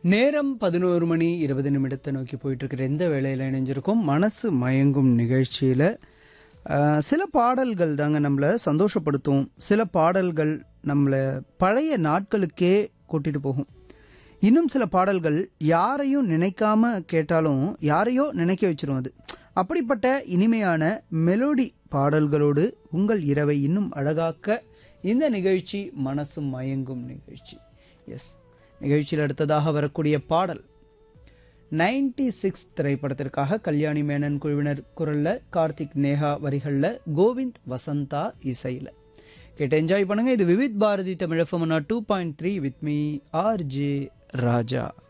நேரம் 11 மணி 20 நிமிடத்தை நோக்கி போயிட்டு இருக்கிற எந்த வேளையில் இணைஞ்சிருக்கும் மனசு மயங்கும் நிகழ்ச்சியில் சில பாடல்கள் தாங்க நம்மளை சந்தோஷப்படுத்தும். சில பாடல்கள் நம்மளை பழைய நாட்களுக்கே கூட்டிட்டு போகும். இன்னும் சில பாடல்கள் யாரையும் நினைக்காம கேட்டாலும் யாரையோ நினைக்க வச்சிரும். அது அப்படிப்பட்ட இனிமையான மெலோடி பாடல்களோடு உங்கள் இரவை இன்னும் அழகாக்க இந்த நிகழ்ச்சி மனசு மயங்கும் நிகழ்ச்சி. எஸ், நிகழ்ச்சியில் அடுத்ததாக வரக்கூடிய பாடல் 96 திரைப்படத்திற்காக கல்யாணி மேனன் குழுவினர் குரல்ல, கார்த்திக் நேஹா வரிகள்ல, கோவிந்த் வசந்தா இசையில கேட்டு என்ஜாய் பண்ணுங்க. இது Vividh Bharathi Tamil FM 2.3 with me RJ Raja.